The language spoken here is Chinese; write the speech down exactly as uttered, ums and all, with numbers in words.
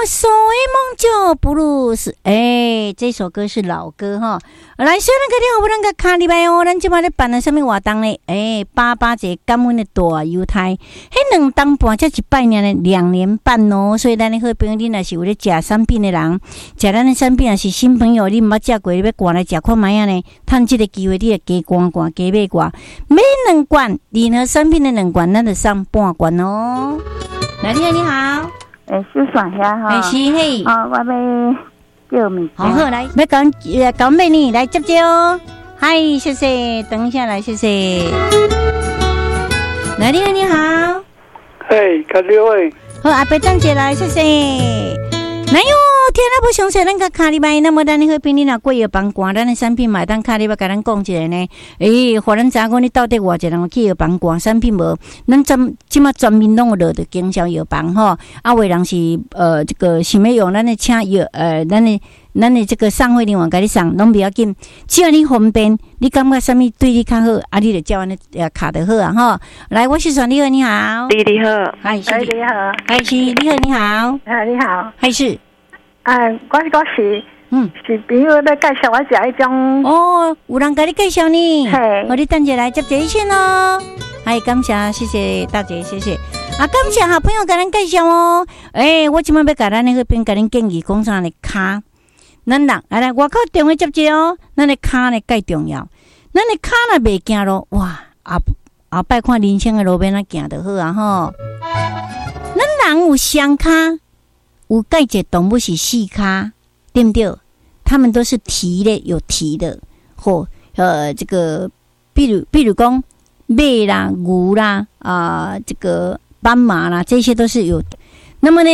所谓梦就不如是，哎，这首歌是老歌哈。来，小人个你好，不能个卡礼拜哦，咱即摆咧办了什么活动呢？哎，八八节感恩的大犹太，迄两当半才一拜年呢，两年半哦。所以咱的好朋友，你若是有咧食产品的人，食咱的产品也是新朋友，你毋捌食过，你要赶来食看卖啊呢？趁这个机会，你也加赶赶，加买挂，买两罐联合产品的两罐，咱就送半罐哦。来，你好，你好。 诶，是算遐哈， 是嘿， 哦，我要叫物。 好好来，要讲呃讲美女来接接哦。嗨，谢谢，等一下来，谢谢。来，你好，你好。 嘿，各位。 好，阿伯等姐来，谢谢。来哟，天啊，不详细，咱个卡里拜，那么咱你好朋友若过药房逛，咱的产品买单卡里拜，甲咱讲一下呢。诶，互咱知影讲你到底偌济人去药房逛产品无？咱专即马专门拢有落着经销药房吼，啊，有的人是呃这个想要用咱的请药呃咱的咱的这个送货人员甲你送，拢不要紧，只要你方便，你感觉啥物对你较好，啊，你就照安尼呃卡就好啊吼。来，我是说你好，你好， 弟弟好， 嗨，是你好， 嗨是你好，你好， 啊你好， 还是。 啊，我我是， 嗯， 是朋友咧介绍我食迄种。 哦，有人甲你介绍呢， 嘿， 我你等下来接这一线哦。哎，感谢，谢谢大姐，谢谢。啊，感谢好朋友甲咱介绍哦。诶、欸，我今摆要甲咱那个边甲恁建议讲啥呢？骹，咱人来来外口电话接接哦。咱的骹呢介重要，咱的骹若袂行咯，哇，后后摆看人生的路边仔行就好啊吼。咱人有双骹。有介只动物是四骹，对不对？他们都是蹄的，有蹄的，或呃，这个，比如，比如讲马啦、牛啦啊、呃，这个斑马啦，这些都是有。那么呢？